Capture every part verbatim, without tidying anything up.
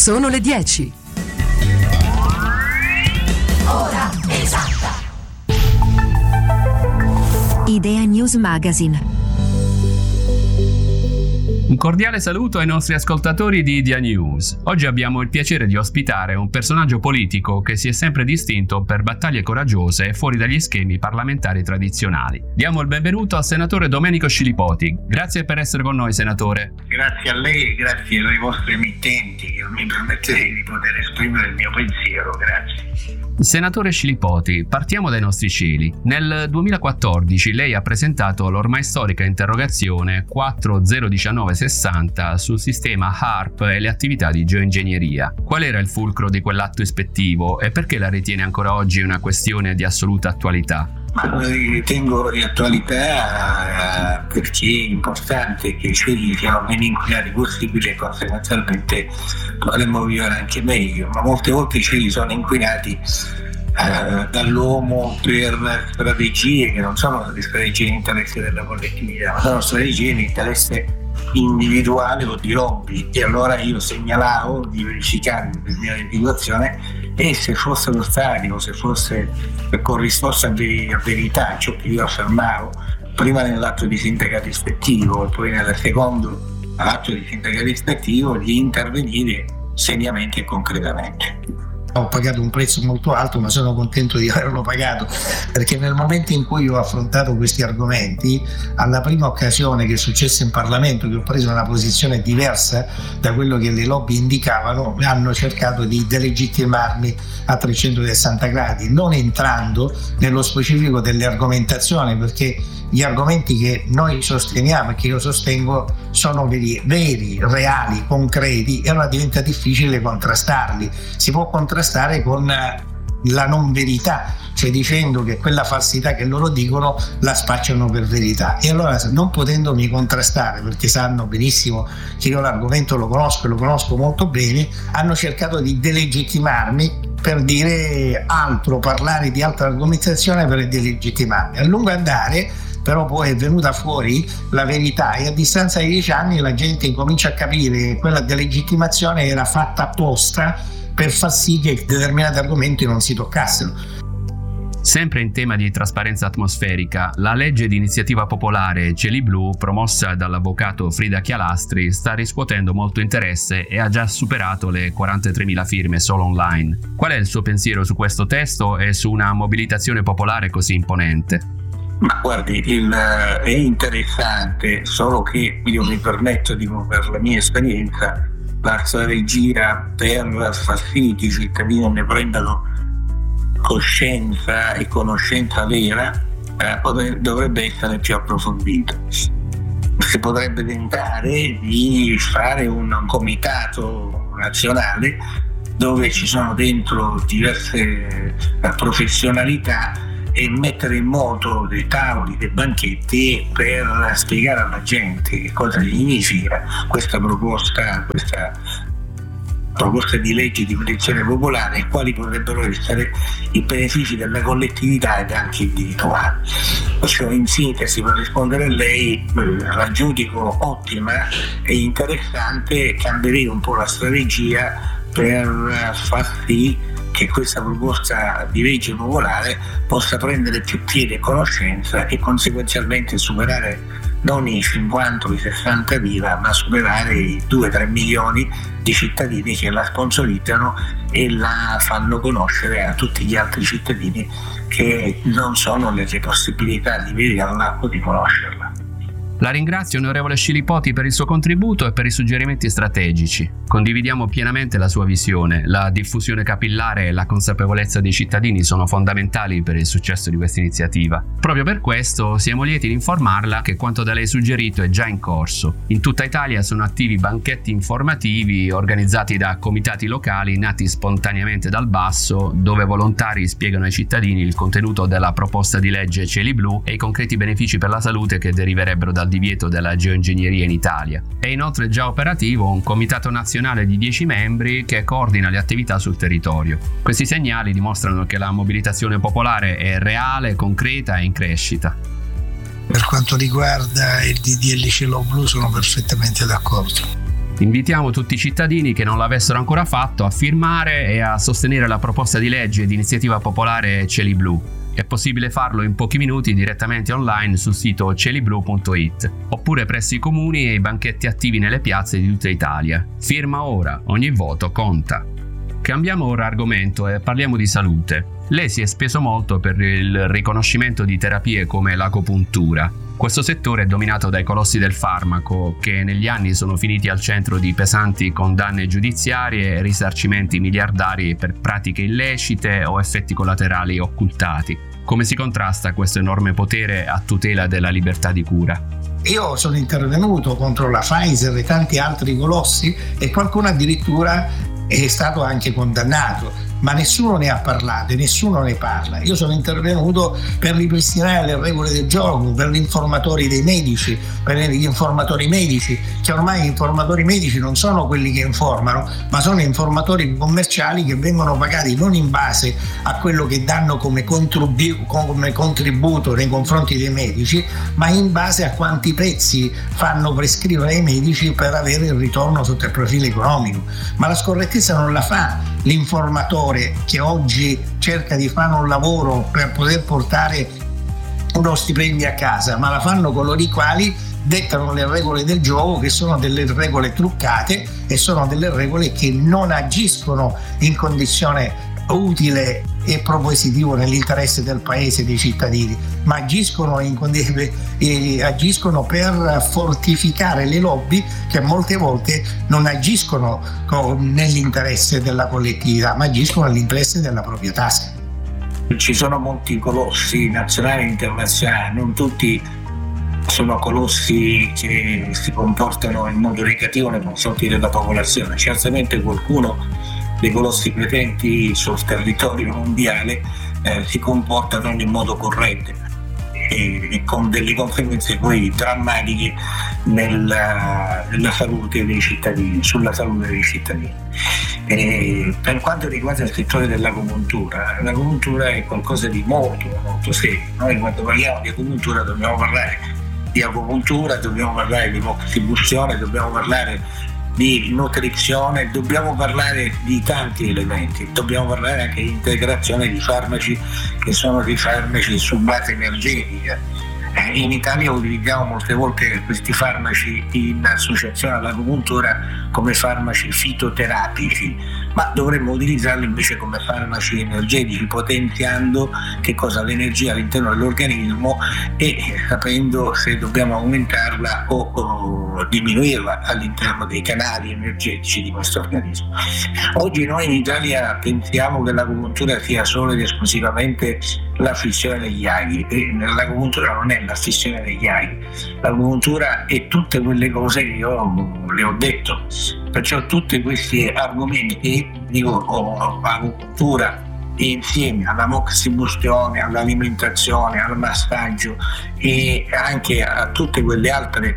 Sono le dieci. Ora esatta. Idea News Magazine. Un cordiale saluto ai nostri ascoltatori di Idea News. Oggi abbiamo il piacere di ospitare un personaggio politico che si è sempre distinto per battaglie coraggiose fuori dagli schemi parlamentari tradizionali. Diamo il benvenuto al senatore Domenico Scilipoti. Grazie per essere con noi, senatore. Grazie a lei e grazie ai vostri emittenti che mi permettete di poter esprimere il mio pensiero. Grazie. Senatore Scilipoti, partiamo dai nostri cieli. Nel duemilaquattordici lei ha presentato l'ormai storica interrogazione quattro zero uno nove sessanta sul sistema H A R P e le attività di geoingegneria. Qual era il fulcro di quell'atto ispettivo e perché la ritiene ancora oggi una questione di assoluta attualità? Ma lo ritengo di attualità perché è importante che i cieli siano meno inquinati possibile e conseguenzialmente potremmo vivere anche meglio, ma molte volte i cieli sono inquinati eh, dall'uomo per strategie che non sono le strategie di interesse della collettività, ma sono strategie di interesse individuale o di lobby, e allora io segnalavo di verificare determinate situazione e se fossero stati o se fosse con risposta a verità ciò che io affermavo prima nell'atto di sindacato ispettivo e poi nel secondo atto di sindacato ispettivo, di intervenire seriamente e concretamente. Ho pagato un prezzo molto alto, ma sono contento di averlo pagato, perché nel momento in cui ho affrontato questi argomenti, alla prima occasione che è successo in Parlamento, che ho preso una posizione diversa da quello che le lobby indicavano, hanno cercato di delegittimarmi a trecentosessanta gradi, non entrando nello specifico delle argomentazioni, perché gli argomenti che noi sosteniamo e che io sostengo sono veri, veri, reali, concreti, e allora diventa difficile contrastarli. Si può contrastare con la non verità, cioè dicendo che quella falsità che loro dicono la spacciano per verità, e allora non potendomi contrastare, perché sanno benissimo che io l'argomento lo conosco e lo conosco molto bene, hanno cercato di delegittimarmi per dire altro, parlare di altra argomentazione per delegittimarmi. A lungo andare però poi è venuta fuori la verità, e a distanza di dieci anni la gente incomincia a capire che quella delegittimazione era fatta apposta per far sì che determinati argomenti non si toccassero. Sempre in tema di trasparenza atmosferica, la legge di iniziativa popolare Cieli Blu, promossa dall'avvocato Frida Chialastri, sta riscuotendo molto interesse e ha già superato le quarantatremila firme solo online. Qual è il suo pensiero su questo testo e su una mobilitazione popolare così imponente? Ma guardi, il, è interessante, solo che io mi permetto, dico, per la mia esperienza, la strategia per far sì che i cittadini ne prendano coscienza e conoscenza vera eh, potrebbe, dovrebbe essere più approfondita. Si potrebbe tentare di fare un comitato nazionale dove ci sono dentro diverse eh, professionalità e mettere in moto dei tavoli, dei banchetti per spiegare alla gente che cosa significa questa proposta, questa proposta di legge di protezione popolare e quali potrebbero essere i benefici della collettività ed anche individuali. Perciò, in sintesi, per rispondere a lei, la giudico ottima e interessante, e cambierei un po' la strategia per far sì che questa proposta di legge popolare possa prendere più piede e conoscenza e conseguenzialmente superare non i cinquanta o i sessanta mila, ma superare i due tre milioni di cittadini che la sponsorizzano e la fanno conoscere a tutti gli altri cittadini che non sono nelle possibilità di vederla o di conoscerla. La ringrazio, onorevole Scilipoti, per il suo contributo e per i suggerimenti strategici. Condividiamo pienamente la sua visione. La diffusione capillare e la consapevolezza dei cittadini sono fondamentali per il successo di questa iniziativa. Proprio per questo siamo lieti di informarla che quanto da lei suggerito è già in corso. In tutta Italia sono attivi banchetti informativi organizzati da comitati locali nati spontaneamente dal basso, dove volontari spiegano ai cittadini il contenuto della proposta di legge Cieli Blu e i concreti benefici per la salute che deriverebbero dal divieto della geoingegneria in Italia. È inoltre già operativo un comitato nazionale di dieci membri che coordina le attività sul territorio. Questi segnali dimostrano che la mobilitazione popolare è reale, concreta e in crescita. Per quanto riguarda il D D L Cielo Blu sono perfettamente d'accordo. Invitiamo tutti i cittadini che non l'avessero ancora fatto a firmare e a sostenere la proposta di legge di iniziativa popolare Cieli Blu. È possibile farlo in pochi minuti direttamente online sul sito cieliblu punto it oppure presso i comuni e i banchetti attivi nelle piazze di tutta Italia. Firma ora, ogni voto conta. Cambiamo ora argomento e parliamo di salute. Lei si è speso molto per il riconoscimento di terapie come l'agopuntura. Questo settore è dominato dai colossi del farmaco che negli anni sono finiti al centro di pesanti condanne giudiziarie e risarcimenti miliardari per pratiche illecite o effetti collaterali occultati. Come si contrasta questo enorme potere a tutela della libertà di cura? Io sono intervenuto contro la Pfizer e tanti altri colossi e qualcuno addirittura è stato anche condannato, ma nessuno ne ha parlato e nessuno ne parla. Io sono intervenuto per ripristinare le regole del gioco, per gli informatori dei medici, per gli informatori medici, che ormai gli informatori medici non sono quelli che informano, ma sono informatori commerciali che vengono pagati non in base a quello che danno come, contribu- come contributo nei confronti dei medici, ma in base a quanti pezzi fanno prescrivere ai medici per avere il ritorno sotto il profilo economico. Ma la scorrettezza non la fa l'informatore che oggi cerca di fare un lavoro per poter portare uno stipendio a casa, ma la fanno coloro i quali dettano le regole del gioco, che sono delle regole truccate e sono delle regole che non agiscono in condizione utile e propositivo nell'interesse del paese e dei cittadini, ma agiscono, in, eh, agiscono per fortificare le lobby che molte volte non agiscono con, nell'interesse della collettività, ma agiscono nell'interesse della propria tasca. Ci sono molti colossi nazionali e internazionali, non tutti sono colossi che si comportano in modo negativo nei confronti della popolazione. Certamente qualcuno dei colossi presenti sul territorio mondiale eh, si comportano in modo corretto e, e con delle conseguenze poi drammatiche nella, nella salute dei cittadini, sulla salute dei cittadini. E per quanto riguarda il settore dell'agopuntura, l'agopuntura è qualcosa di molto molto serio. Noi quando parliamo di agopuntura dobbiamo parlare di agopuntura, dobbiamo parlare di moxibustione, dobbiamo parlare di nutrizione, dobbiamo parlare di tanti elementi, dobbiamo parlare anche di integrazione di farmaci che sono dei farmaci su base energetica. In Italia utilizziamo molte volte questi farmaci in associazione all'agopuntura come farmaci fitoterapici, ma dovremmo utilizzarli invece come farmaci energetici, potenziando che cosa? L'energia all'interno dell'organismo e sapendo se dobbiamo aumentarla o, o diminuirla all'interno dei canali energetici di questo organismo. Oggi noi in Italia pensiamo che l'agopuntura sia solo ed esclusivamente la fissione degli aghi, e l'agopuntura non è la fissione degli aghi, l'agopuntura è tutte quelle cose che io le ho detto, perciò tutti questi argomenti, dico, l'agopuntura insieme alla moxibustione, all'alimentazione, al massaggio e anche a tutte quelle altre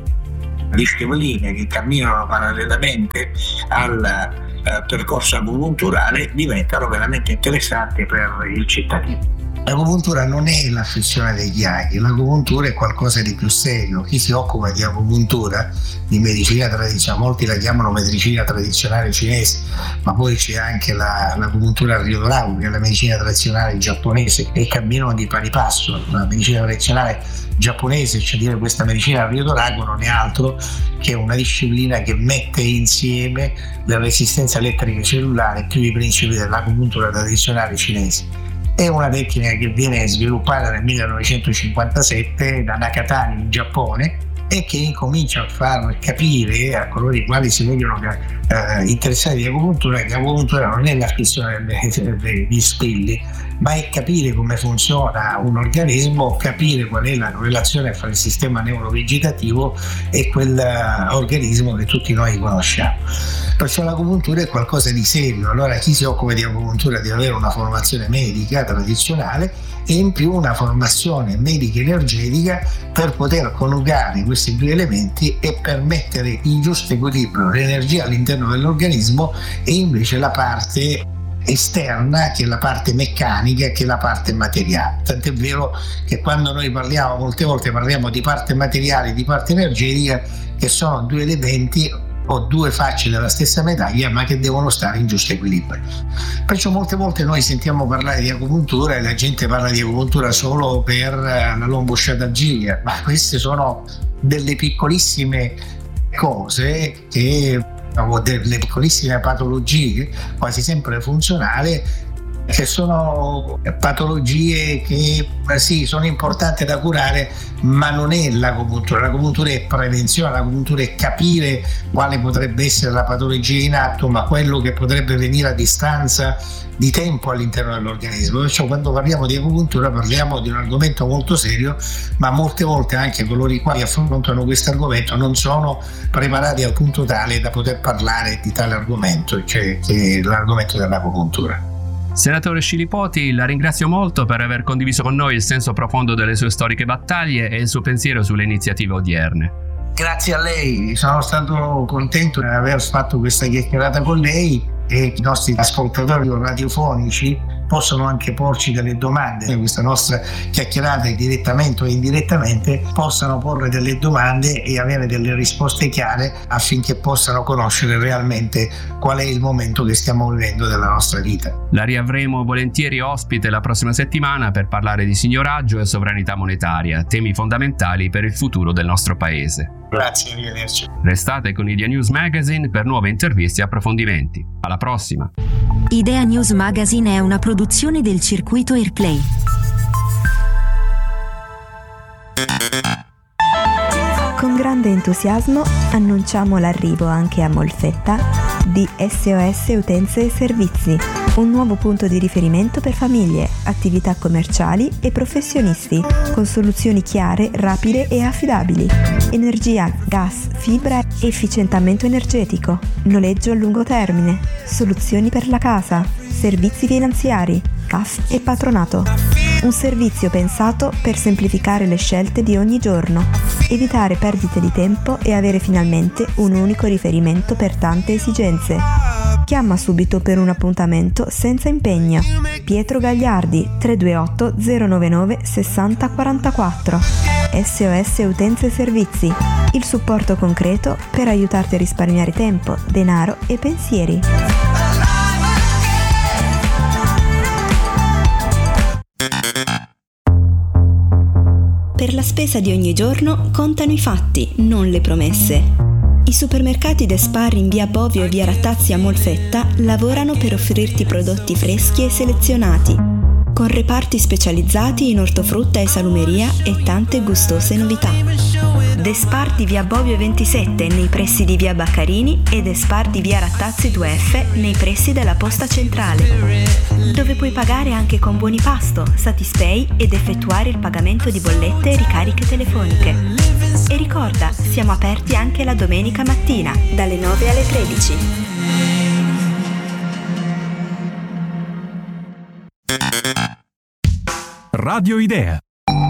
discipline che camminano parallelamente al uh, percorso agopunturale, diventano veramente interessanti per il cittadino. L'agopuntura non è la fissione degli aghi, l'agopuntura è qualcosa di più serio. Chi si occupa di agopuntura, di medicina tradizionale, molti la chiamano medicina tradizionale cinese, ma poi c'è anche la, l'agopuntura a Rio Drago, che è la medicina tradizionale giapponese, e camminano di pari passo. La medicina tradizionale giapponese, cioè dire questa medicina a Rio Drago, non è altro che una disciplina che mette insieme la resistenza elettrica cellulare più i principi dell'agopuntura tradizionale cinese. È una tecnica che viene sviluppata nel millenovecentocinquantasette da Nakatani in Giappone e che incomincia a far capire a coloro i quali si vogliono eh, interessati di agopuntura che l'agopuntura non è la fissione degli spilli, ma è capire come funziona un organismo, capire qual è la relazione fra il sistema neurovegetativo e quell'organismo che tutti noi conosciamo. Perciò l'agopuntura è qualcosa di serio. Allora chi si occupa di agopuntura deve avere una formazione medica tradizionale e in più una formazione medica energetica per poter coniugare questi due elementi e permettere il giusto equilibrio, l'energia all'interno dell'organismo e invece la parte esterna, che è la parte meccanica, che è la parte materiale. Tant'è vero che quando noi parliamo, molte volte parliamo di parte materiale e di parte energetica, che sono due elementi o due facce della stessa medaglia, ma che devono stare in giusto equilibrio. Perciò molte volte noi sentiamo parlare di agopuntura e la gente parla di agopuntura solo per la lombosciatalgia, ma queste sono delle piccolissime cose che, o delle piccolissime patologie quasi sempre funzionali, che sono patologie che sì, sono importanti da curare, ma non è l'agopuntura. L'agopuntura è prevenzione, l'agopuntura è capire quale potrebbe essere la patologia in atto, ma quello che potrebbe venire a distanza di tempo all'interno dell'organismo. Perciò quando parliamo di agopuntura parliamo di un argomento molto serio, ma molte volte anche coloro i quali affrontano questo argomento non sono preparati al punto tale da poter parlare di tale argomento, cioè che è l'argomento dell'agopuntura. Senatore Scilipoti, la ringrazio molto per aver condiviso con noi il senso profondo delle sue storiche battaglie e il suo pensiero sulle iniziative odierne. Grazie a lei, sono stato contento di aver fatto questa chiacchierata con lei e i nostri ascoltatori radiofonici possono anche porci delle domande. Questa nostra chiacchierata, direttamente o indirettamente, possano porre delle domande e avere delle risposte chiare affinché possano conoscere realmente qual è il momento che stiamo vivendo della nostra vita. La riavremo volentieri ospite la prossima settimana per parlare di signoraggio e sovranità monetaria, temi fondamentali per il futuro del nostro paese. Grazie, arrivederci. Restate con Idea News Magazine per nuove interviste e approfondimenti. Alla prossima! Idea News Magazine è una produzione del circuito Airplay. Con grande entusiasmo annunciamo l'arrivo anche a Molfetta di S O S Utenze e Servizi, un nuovo punto di riferimento per famiglie, attività commerciali e professionisti, con soluzioni chiare, rapide e affidabili. Energia, gas, fibra e efficientamento energetico, noleggio a lungo termine, soluzioni per la casa, servizi finanziari, C A F e patronato. Un servizio pensato per semplificare le scelte di ogni giorno, evitare perdite di tempo e avere finalmente un unico riferimento per tante esigenze. Chiama subito per un appuntamento senza impegno. Pietro Gagliardi, tre due otto zero nove nove sei zero quattro quattro. S O S Utenze e Servizi, il supporto concreto per aiutarti a risparmiare tempo, denaro e pensieri. Per la spesa di ogni giorno contano i fatti, non le promesse. I supermercati Despar in via Bovio e via Rattazzi a Molfetta lavorano per offrirti prodotti freschi e selezionati, con reparti specializzati in ortofrutta e salumeria e tante gustose novità. Despar di via Bovio ventisette nei pressi di via Baccarini e Despar di via Rattazzi due F nei pressi della posta centrale, dove puoi pagare anche con Buonipasto, Satispay ed effettuare il pagamento di bollette e ricariche telefoniche. E ricorda, siamo aperti anche la domenica mattina, dalle nove alle tredici. Radio Idea.